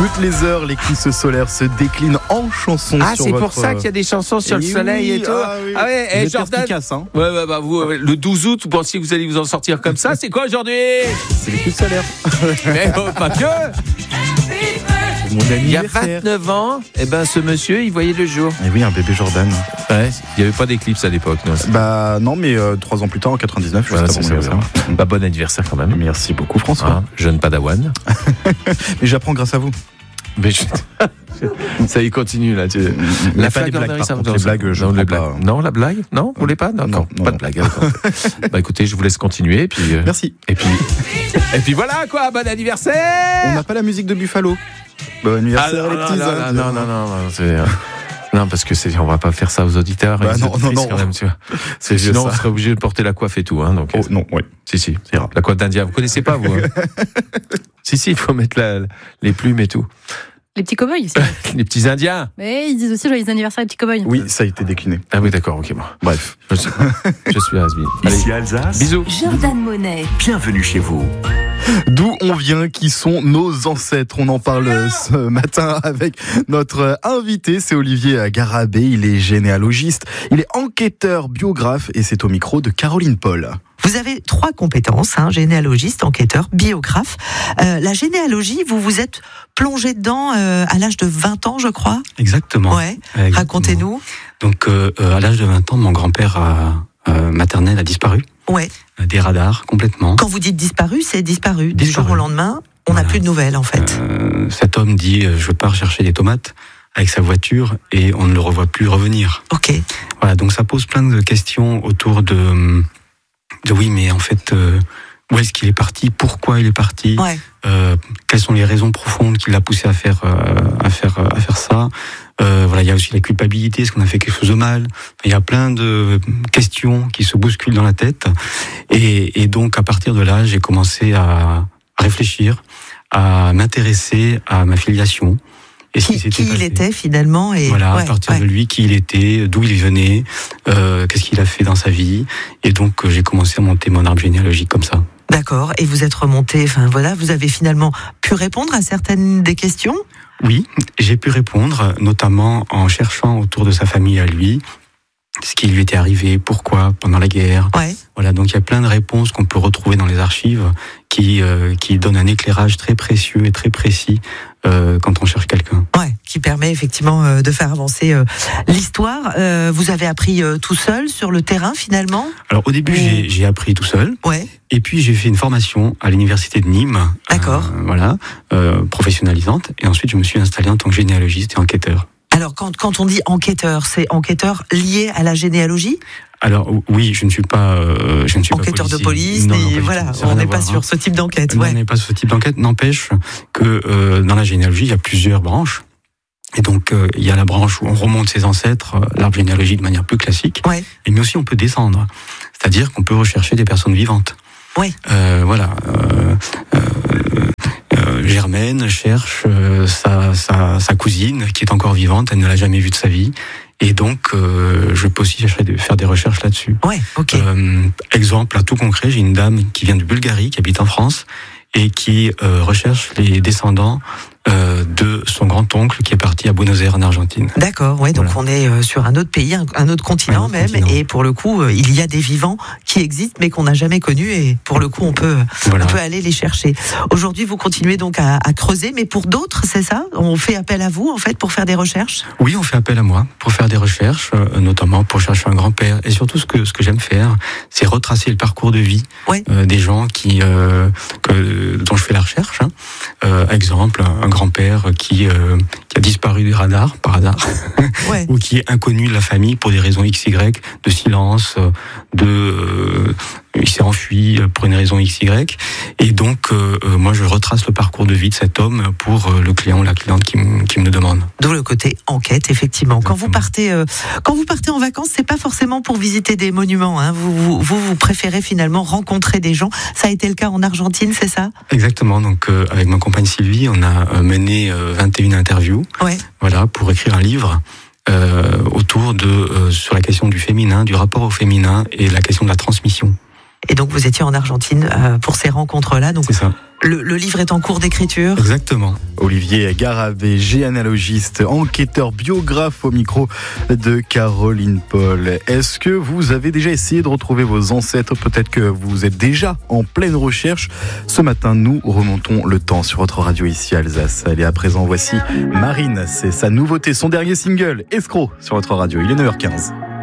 Toutes les heures, l'éclipse solaire se décline en chansons. Ah, sur c'est votre... pour ça qu'il y a des chansons sur le soleil et tout. Oui. Ah ouais, Vous êtes Jordan. efficace, hein. Ouais, bah vous, le 12 août, vous pensiez que vous allez vous en sortir comme ça? C'est quoi aujourd'hui? C'est l'éclipse solaire. Mais pas que. Mon Il y a anniversaire. 29 ans, ce monsieur, il voyait le jour. Et oui, un bébé Jordan. Ouais, il n'y avait pas d'éclipse à l'époque, non? Bah non, mais 3 ans plus tard, en 99, Voilà, juste c'est avant ça. mon anniversaire. Bah, bon anniversaire quand même. Merci beaucoup, François. Jeune padawan. Mais j'apprends grâce à vous. Mais ça y continue là. La pas des blagues, par contre, les blagues, je ne pas. Non, la blague? Non, vous voulez pas? Non, pas de blague. Bah écoutez, je vous laisse continuer. Et puis, Merci. Et puis voilà quoi, bon anniversaire! On n'a pas la musique de Buffalo. Bon anniversaire, les petits. Non, parce que on va pas faire ça aux auditeurs. Bah, non. Quand même, tu vois. C'est Sinon, ça. on serait obligé de porter la coiffe et tout. Hein, donc, non, oui. Si, c'est rare. la coiffe d'Indien. Vous connaissez pas, vous? Si, il faut mettre les plumes et tout. Les petits cow-boys aussi. Les petits Indiens. Mais ils disent aussi joyeux anniversaire les petits cow-boys. Oui, ça a été décliné. Ah oui, d'accord, ok, bon. Bref. Je suis Hasbi. Ici Alsace. Bisous. Jordan Monet. Bienvenue chez vous. D'où on vient, qui sont nos ancêtres? On en parle ce matin avec notre invité, c'est Olivier Garabé. Il est généalogiste, il est enquêteur, biographe et c'est au micro de Caroline Paul. Vous avez 3 compétences, généalogiste, enquêteur, biographe. La généalogie, vous vous êtes plongé dedans à l'âge de 20 ans, je crois. Exactement. Ouais. Exactement. Racontez-nous. Donc, à l'âge de 20 ans, mon grand-père maternel a disparu. Ouais. Des radars, complètement. Quand vous dites disparu, c'est disparu. Du Disparu. jour au lendemain, on n'a plus de nouvelles, en fait. Cet homme dit je pars chercher des tomates avec sa voiture et on ne le revoit plus revenir. Ok. Voilà, donc ça pose plein de questions autour de oui, mais en fait, où est-ce qu'il est parti? Pourquoi il est parti? Ouais. Quelles sont les raisons profondes qui l'a poussé à faire ça? Voilà, il y a aussi la culpabilité, est-ce qu'on a fait quelque chose de mal? Il y a plein de questions qui se bousculent dans la tête. Et donc, à partir de là, j'ai commencé à réfléchir, à m'intéresser à ma filiation. Et Qui il était finalement et voilà, à partir de lui, qui il était, d'où il venait, qu'est-ce qu'il a fait dans sa vie. Et donc, j'ai commencé à monter mon arbre généalogique comme ça. D'accord. Et vous êtes remonté, vous avez finalement pu répondre à certaines des questions? Oui, j'ai pu répondre, notamment en cherchant autour de sa famille à lui, ce qui lui était arrivé, pourquoi, pendant la guerre. Ouais. Voilà, donc il y a plein de réponses qu'on peut retrouver dans les archives qui donnent un éclairage très précieux et très précis quand on cherche quelqu'un. Ouais, qui permet effectivement de faire avancer l'histoire. Vous avez appris tout seul sur le terrain finalement? Alors au début j'ai appris tout seul. Ouais. Et puis j'ai fait une formation à l'université de Nîmes. D'accord. Professionnalisante. Et ensuite je me suis installé en tant que généalogiste et enquêteur. Alors quand on dit enquêteur, c'est enquêteur lié à la généalogie? Alors oui, je ne suis pas enquêteur de police, non, mais voilà, on n'est pas sur ce type d'enquête. On n'est pas sur ce type d'enquête. N'empêche que dans la généalogie, il y a plusieurs branches. Et donc il y a la branche où on remonte ses ancêtres, l'arbre généalogique de manière plus classique. Ouais. Mais aussi on peut descendre, c'est-à-dire qu'on peut rechercher des personnes vivantes. Ouais. Germaine cherche sa cousine qui est encore vivante, elle ne l'a jamais vue de sa vie. Et donc, je peux aussi faire des recherches là-dessus. Ouais, ok. Exemple, à tout concret, j'ai une dame qui vient de Bulgarie, qui habite en France, et qui recherche les descendants de son grand-oncle qui est parti à Buenos Aires en Argentine. D'accord, ouais, donc on est sur un autre pays, un autre continent même, et pour le coup, il y a des vivants qui existent mais qu'on n'a jamais connus, et pour le coup, on peut aller les chercher. Aujourd'hui, vous continuez donc à creuser, mais pour d'autres, c'est ça? On fait appel à vous, en fait, pour faire des recherches? Oui, on fait appel à moi pour faire des recherches, notamment pour chercher un grand-père. Et surtout, ce que j'aime faire, c'est retracer le parcours de vie des gens dont je fais la recherche. Exemple, un grand-père qui a disparu des radars par hasard, ou qui est inconnu de la famille pour des raisons XY, de silence, il s'est enfui pour une raison XY, et donc moi je retrace le parcours de vie de cet homme pour le client ou la cliente qui me le demande. D'où le côté enquête, effectivement. Quand vous partez en vacances, c'est pas forcément pour visiter des monuments, hein. Vous préférez finalement rencontrer des gens. Ça a été le cas en Argentine, c'est ça? Exactement. Donc avec ma compagne Sylvie, on a mené 21 interviews, voilà, pour écrire un livre. Autour sur la question du féminin, du rapport au féminin et la question de la transmission. Et donc vous étiez en Argentine pour ces rencontres-là. Donc c'est ça. Le livre est en cours d'écriture. Exactement. Olivier Garabé, généalogiste, enquêteur, biographe au micro de Caroline Paul. Est-ce que vous avez déjà essayé de retrouver vos ancêtres? Peut-être que vous êtes déjà en pleine recherche. Ce matin, nous remontons le temps sur votre radio ici à Alsace. Allez, à présent, voici Marine. C'est sa nouveauté, son dernier single, Escroc, sur votre radio. Il est 9h15.